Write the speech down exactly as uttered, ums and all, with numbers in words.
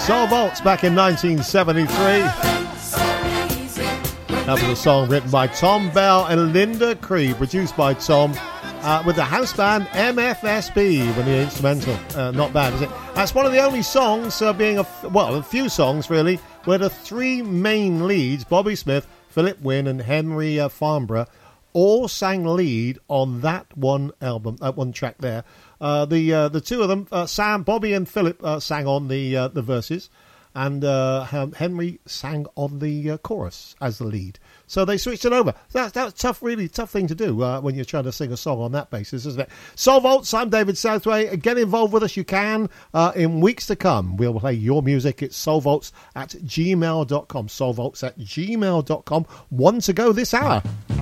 Soul Vaults back in nineteen seventy-three. That was a song written by Tom Bell and Linda Creed, produced by Tom, uh, with the house band M F S B when the instrumental. Uh, not bad, is it? That's one of the only songs, uh, being a well, a few songs really, where the three main leads, Bobby Smith, Philip Wynne, and Henry uh, Farnborough, all sang lead on that one album, that one track there. Uh, the uh, the two of them, uh, Sam, Bobby, and Philip, uh, sang on the uh, the verses, and uh, Henry sang on the uh, chorus as the lead. So they switched it over. That's that's tough, really tough thing to do uh, when you're trying to sing a song on that basis, isn't it? Soul Vaults, I'm David Southway. Get involved with us, you can. Uh, in weeks to come, we'll play your music. It's soulvaults at gmail dot com. soulvaults at gmail dot com. One to go this hour.